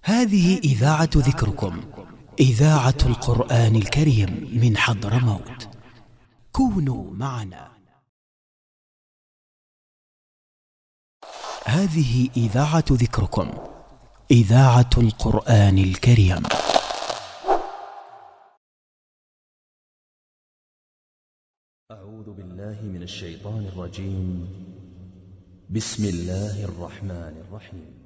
هذه إذاعة ذكركم، إذاعة القرآن الكريم من حضرموت. كونوا معنا. هذه إذاعة ذكركم، إذاعة القرآن الكريم. أعوذ بالله من الشيطان الرجيم. بسم الله الرحمن الرحيم.